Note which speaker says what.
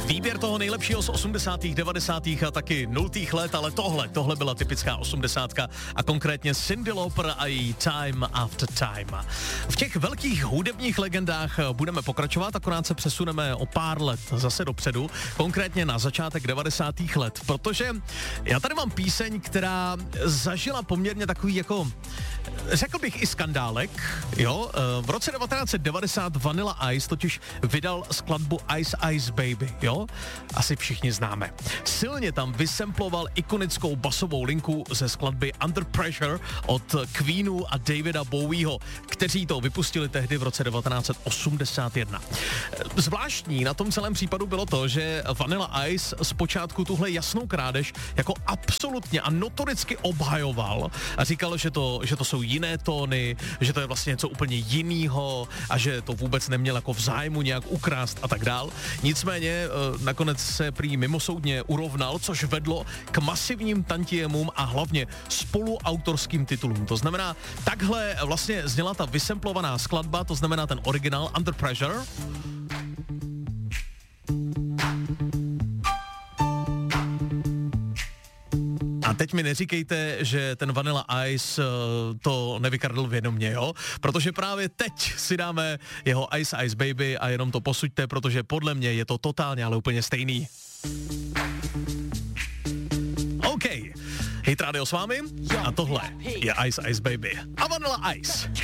Speaker 1: Výběr toho nejlepšího z 80., 90. a taky 0. let, ale tohle byla typická 80. a konkrétně Cyndi Lauper a její Time After Time. V těch velkých hudebních legendách budeme pokračovat, akorát se přesuneme o pár let zase dopředu, konkrétně na začátek 90. let, protože já tady mám píseň, která zažila poměrně takový jako, řekl bych i skandálek, jo. V roce 1990 Vanilla Ice totiž vydal skladbu Ice Ice Baby, jo. Asi všichni známe. Silně tam vysemploval ikonickou basovou linku ze skladby Under Pressure od Queenu a Davida Bowieho, kteří to vypustili tehdy v roce 1981. Zvláštní na tom celém případu bylo to, že Vanilla Ice zpočátku tuhle jasnou krádež jako absolutně a notoricky obhajoval a říkal, že to jsou jiné tóny, že to je vlastně něco úplně jinýho a že to vůbec neměl jako v zájmu nějak ukrást a tak dál. Nicméně nakonec se prý mimosoudně urovnal, což vedlo k masivním tantiemům a hlavně spoluautorským titulům. To znamená, takhle vlastně zněla ta vysemplovaná skladba, to znamená ten originál Under Pressure. A teď mi neříkejte, že ten Vanilla Ice to nevykradl vědomě, jo? Protože právě teď si dáme jeho Ice Ice Baby a jenom to posuďte, protože podle mě je to totálně, ale úplně stejný. OK, Hit Radio s vámi a tohle je Ice Ice Baby a Vanilla Ice.